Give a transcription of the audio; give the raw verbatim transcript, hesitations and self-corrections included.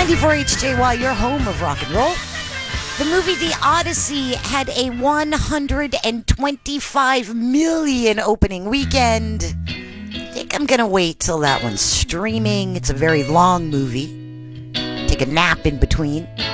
ninety-four H J Y, your home of rock and roll. The movie The Odyssey had a one hundred twenty-five million opening weekend. I think I'm going to wait till that one's streaming. It's a very long movie. Take a nap in between.